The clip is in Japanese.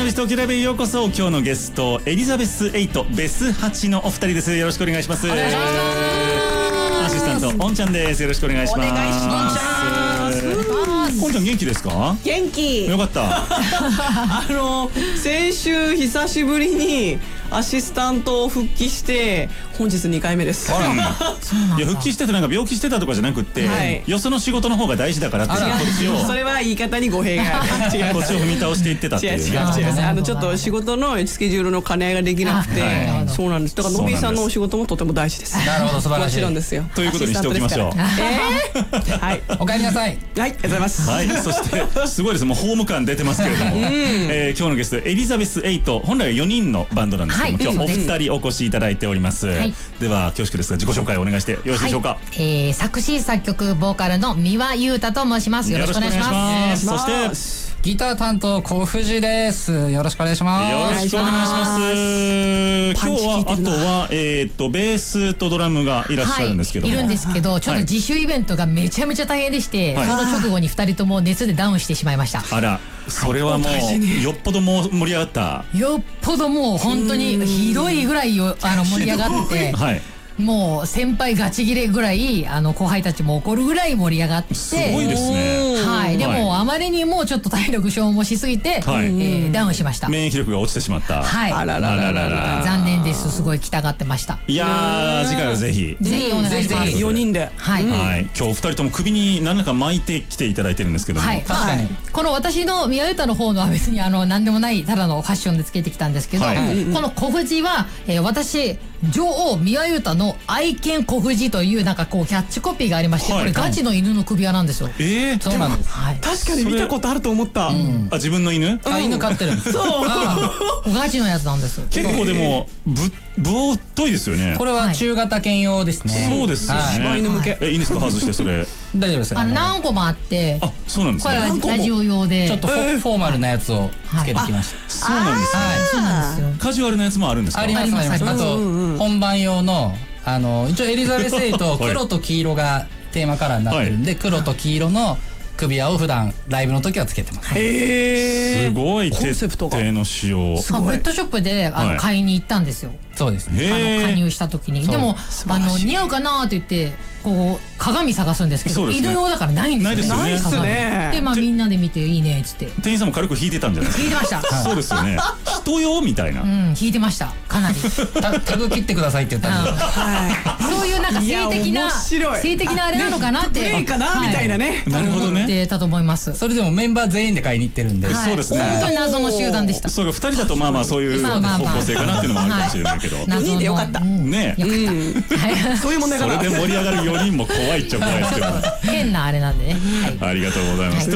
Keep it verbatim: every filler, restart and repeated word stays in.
のリストキラベへようこそ。今日のゲストエリザベスエイトベスはちのお二人です。よろしくお願いします。お願いします。アシスタントおんちゃんです。よろしくお願いします。お願いします。おんちゃん元気ですか？ 元気。 よかったあの先週久しぶりにアシスタントを復帰して本日にかいめです。 いや復帰しててなんか病気してたとかじゃなくって、はい、よその仕事の方が大事だからってこっちをそれは言い方に語弊がある。違うこっちを踏み倒していってたっていう、ね、 違う違う違うあのちょっと仕事のスケジュールの兼ね合いができなくて、はい、そうなんです。だからのびーさんのお仕事もとても大事です。 なるほど素晴らしい。 もちろんですよ。 ということにしておきましょう。 えー、はいお帰りなさい。 はいありがとうございます。 はいそしてすごいです。もうホーム感出てますけれども、えー、今日のゲストエリザベスエイト本来はよにんのバンドなんですけども、はい、今日お二人お越しいただいております、はい、では恐縮ですが自己紹介をお願いしてよろしいでしょうか？はい、 えー、作詞作曲ボーカルの三輪優太と申します。よろしくお願いします。 そしてギター担当小藤です。よろしくお願いします。 よろしくお願いします。今日はあとはえっとベースとドラムがいらっしゃるんですけども、 はい、いるんですけどちょっと自主イベントがめちゃめちゃ大変でして、はい、その直後にふたりとも熱でダウンしてしまいました。 あらそれはもうよっぽども盛り上がった。 よっぽどもう本当にひどいぐらいよあの盛り上がって。はいもう先輩ガチギレぐらいあの後輩たちも怒るぐらい盛り上がってすごいですね。 はいでもあまりにもちょっと体力消耗しすぎて、はいえー、ダウンしました。 免疫力が落ちてしまった。 はいあららららら残念です。すごい来たがってました。 いやー次回はぜひぜひお願いします。 よにんではい、 はい、今日ふたりとも首に何らか巻いてきていただいてるんですけども、はい、 確かにこの私の宮歌の方のは別にあの何でもないただのファッションでつけてきたんですけど、はい、この小藤は、えー、私女王宮歌の愛犬小藤というなんかこうキャッチコピーがありまして、はい、これガチの犬の首輪なんですよ。 えー、 そうなんです、 はい、確かに見たことあると思った。 うん、あ自分の犬、うん、 あ犬飼ってるんですそうガチのやつなんです。 結構でもぶぶっといですよね。 これは中型犬用ですね。 そうですよね。 柴犬向け。 えいいんですか外してそれ大丈夫ですか？ あの何個もあってあそうなんですね。 これはラジオ用でちょっとフォーマルなやつをつけてきました。 そうなんですね。 そうなんですよ。 カジュアルなやつもあるんですか？ ありますあります。あと本番用のあの一応エリザベスエイト黒と黄色がテーマカラーになってるんで黒と黄色の首輪を普段ライブの時はつけてます。 へえ。すごい徹底の仕様。 ペットショップであの買いに行ったんですよ。 そうですね。あの加入した時にでもあの似合うかなって言ってこう鏡探すんですけど犬用だからないんですよね。 ないですね。 でまあみんなで見ていいねっつって店員さんも軽く引いてたんじゃないですか？ 引いてました。 そうですよね。人用みたいな。 うん引いてましたかなり。 タグ切ってくださいって言ったんで。 そういうなんか性的な性的なあれなのかなって。 プレイかなみたいなね。 なるほどね。 ってたと思います。 それでもメンバー全員で買いに行ってるんで。 そうですね。 本当に謎の集団でした。 そうかふたりだとまあまあそういう方向性かなっていうのもあるかもしれないけど。 よにんでよかった。 ね。 よかった。 そういう問題が。 それで盛り上がるよにんも怖いっちゃ怖いですけど。 変なあれなんでね。 ありがとうございます。